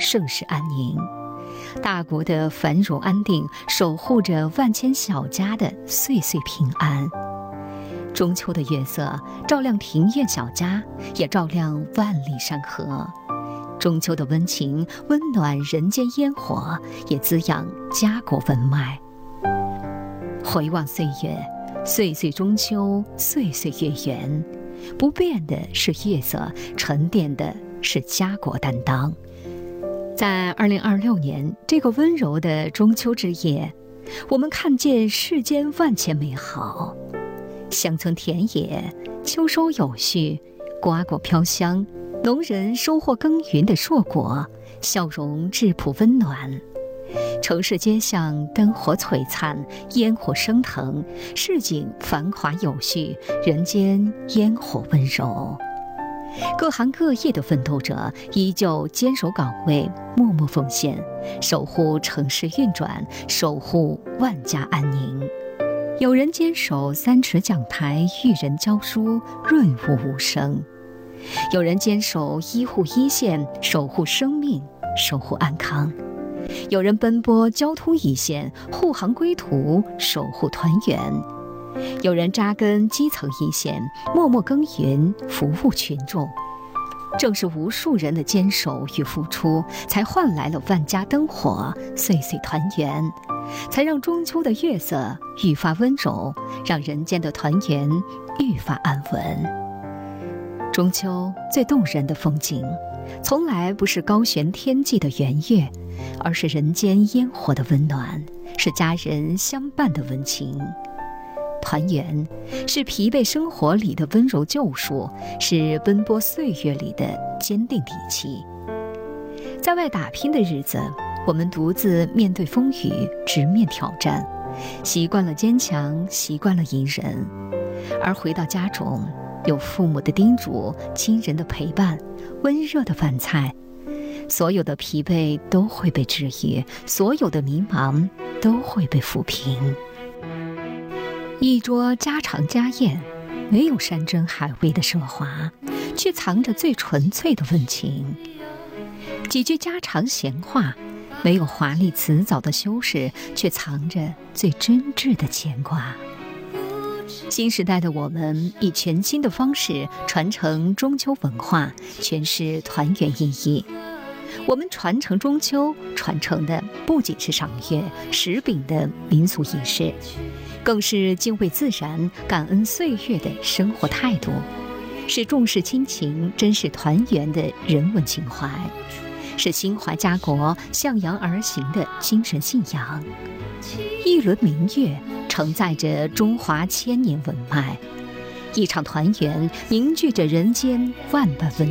盛世安宁，大国的繁荣安定，守护着万千小家的岁岁平安。中秋的月色照亮庭院小家，也照亮万里山河。中秋的温情温暖人间烟火，也滋养家国文脉。回望岁月，岁岁中秋，岁岁月圆。不变的是月色，沉淀的是家国担当。在2026年这个温柔的中秋之夜，我们看见世间万千美好。乡村田野，秋收有序，瓜果飘香，农人收获耕耘的硕果，笑容质朴温暖。城市街巷灯火璀璨，烟火升腾，市井繁华有序，人间烟火温柔。各行各业的奋斗者依旧坚守岗位，默默奉献，守护城市运转，守护万家安宁。有人坚守3尺讲台，育人教书，润物无声；有人坚守医护一线，守护生命，守护安康；有人奔波交通一线，护航归途，守护团圆；有人扎根基层一线，默默耕耘，服务群众。正是无数人的坚守与付出，才换来了万家灯火，岁岁团圆，才让中秋的月色愈发温柔，让人间的团圆愈发安稳。中秋最动人的风景，从来不是高悬天际的圆月，而是人间烟火的温暖，是家人相伴的温情。团圆是疲惫生活里的温柔救赎，是奔波岁月里的坚定底气。在外打拼的日子，我们独自面对风雨，直面挑战，习惯了坚强，习惯了隐忍。而回到家中，有父母的叮嘱，亲人的陪伴，温热的饭菜，所有的疲惫都会被治愈，所有的迷茫都会被抚平。一桌家常家宴，没有山珍海味的奢华，却藏着最纯粹的温情。几句家常闲话，没有华丽辞藻的修饰，却藏着最真挚的牵挂。新时代的我们，以全新的方式传承中秋文化，诠释团圆意义。我们传承中秋，传承的不仅是赏月食饼的民俗仪式，更是敬畏自然、感恩岁月的生活态度，是重视亲情、珍视团圆的人文情怀，是心怀家国、向阳而行的精神信仰。一轮明月承载着中华千年文脉，一场团圆凝聚着人间万般温